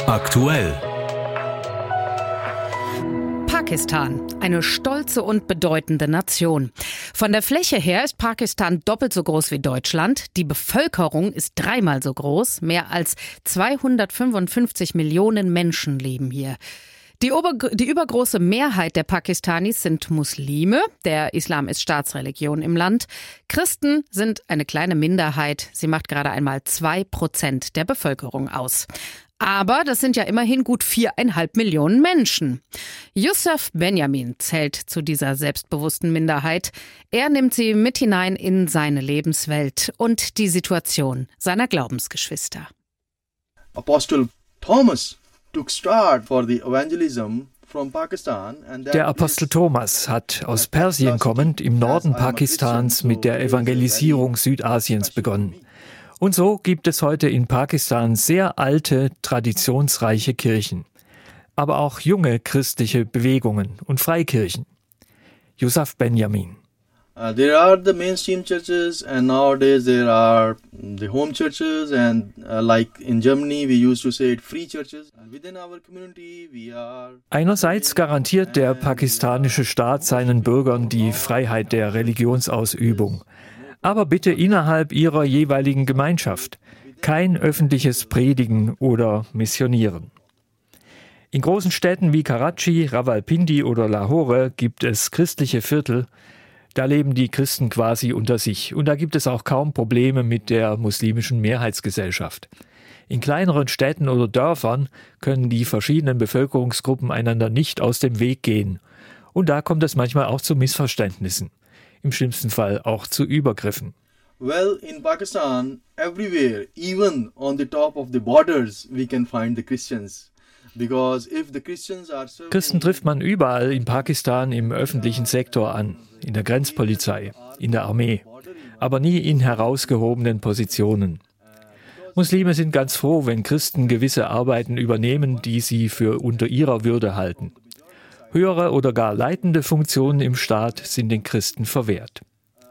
Aktuell. Pakistan, eine stolze und bedeutende Nation. Von der Fläche her ist Pakistan doppelt so groß wie Deutschland. Die Bevölkerung ist dreimal so groß. Mehr als 255 Millionen Menschen leben hier. Die übergroße Mehrheit der Pakistanis sind Muslime. Der Islam ist Staatsreligion im Land. Christen sind eine kleine Minderheit. Sie macht gerade einmal 2% der Bevölkerung aus. Aber das sind ja immerhin gut 4,5 Millionen Menschen. Yusuf Benjamin zählt zu dieser selbstbewussten Minderheit. Er nimmt sie mit hinein in seine Lebenswelt und die Situation seiner Glaubensgeschwister. Apostle Thomas took start for the evangelism from Pakistan. Der Apostel Thomas hat aus Persien kommend im Norden Pakistans mit der Evangelisierung Südasiens begonnen. Und so gibt es heute in Pakistan sehr alte, traditionsreiche Kirchen, aber auch junge christliche Bewegungen und Freikirchen. Yusuf Benjamin. There are the mainstream churches and nowadays there are the home churches and like in Germany we used to say free churches. Within our community we are. Einerseits garantiert der pakistanische Staat seinen Bürgern die Freiheit der Religionsausübung. Aber bitte innerhalb ihrer jeweiligen Gemeinschaft. Kein öffentliches Predigen oder Missionieren. In großen Städten wie Karachi, Rawalpindi oder Lahore gibt es christliche Viertel. Da leben die Christen quasi unter sich. Und da gibt es auch kaum Probleme mit der muslimischen Mehrheitsgesellschaft. In kleineren Städten oder Dörfern können die verschiedenen Bevölkerungsgruppen einander nicht aus dem Weg gehen. Und da kommt es manchmal auch zu Missverständnissen. Im schlimmsten Fall auch zu Übergriffen. Well, in Pakistan, everywhere, even on the top of the borders, we can find the Christians. Because if the Christians are Christen trifft man überall in Pakistan im öffentlichen Sektor an, in der Grenzpolizei, in der Armee, aber nie in herausgehobenen Positionen. Muslime sind ganz froh, wenn Christen gewisse Arbeiten übernehmen, die sie für unter ihrer Würde halten. Höhere oder gar leitende Funktionen im Staat sind den Christen verwehrt.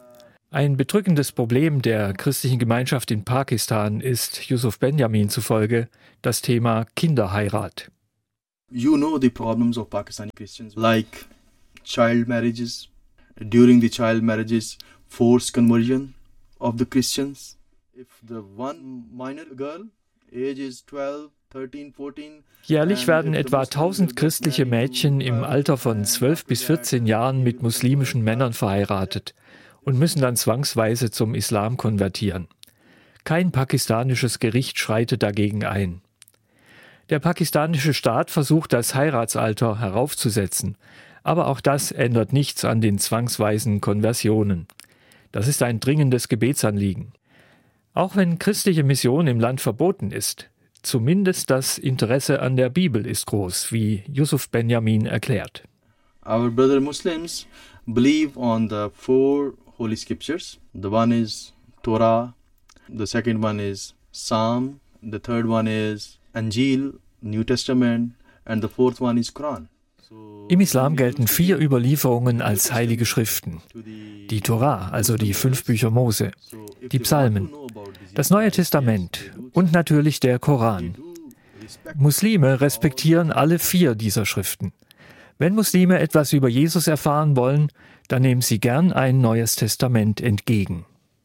Ein bedrückendes Problem der christlichen Gemeinschaft in Pakistan ist Yusuf Benjamin zufolge das Thema Kinderheirat. You know the problems of Pakistani Christians, like child marriages, during the child marriages, forced conversion of the Christians. If the one minor girl, age is 12, 13, 14. Jährlich werden etwa 1000 christliche Mädchen im Alter von 12 bis 14 Jahren mit muslimischen Männern verheiratet und müssen dann zwangsweise zum Islam konvertieren. Kein pakistanisches Gericht schreitet dagegen ein. Der pakistanische Staat versucht, das Heiratsalter heraufzusetzen, aber auch das ändert nichts an den zwangsweisen Konversionen. Das ist ein dringendes Gebetsanliegen. Auch wenn christliche Mission im Land verboten ist, zumindest das Interesse an der Bibel ist groß, wie Yusuf Benjamin erklärt. Our brother Muslims believe on the 4 holy scriptures. The one is Torah, the second one is Psalm, the third one is Anjil, New Testament, and the fourth one is Quran. Im Islam gelten 4 Überlieferungen als heilige Schriften. Die Torah, also die 5 Bücher Mose, die Psalmen, das Neue Testament und natürlich der Koran. Muslime respektieren alle 4 dieser Schriften. Wenn Muslime etwas über Jesus erfahren wollen, dann nehmen sie gern ein Neues Testament entgegen.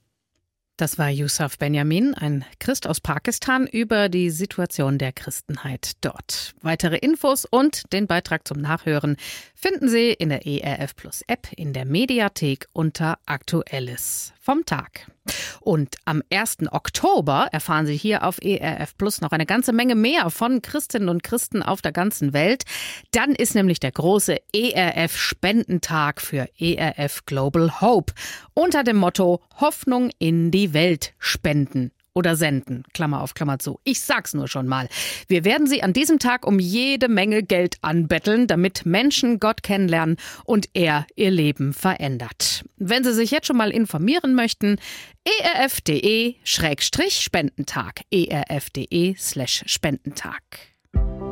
Das war Yusuf Benjamin, ein Christ aus Pakistan, über die Situation der Christenheit dort. Weitere Infos und den Beitrag zum Nachhören finden Sie in der ERF Plus App in der Mediathek unter Aktuelles vom Tag. Und am 1. Oktober erfahren Sie hier auf ERF Plus noch eine ganze Menge mehr von Christinnen und Christen auf der ganzen Welt. Dann ist nämlich der große ERF-Spendentag für ERF Global Hope unter dem Motto Hoffnung in die Welt spenden. Oder senden, Klammer auf Klammer zu. Ich sag's nur schon mal. Wir werden Sie an diesem Tag um jede Menge Geld anbetteln, damit Menschen Gott kennenlernen und er ihr Leben verändert. Wenn Sie sich jetzt schon mal informieren möchten, erf.de/Spendentag. erf.de/Spendentag.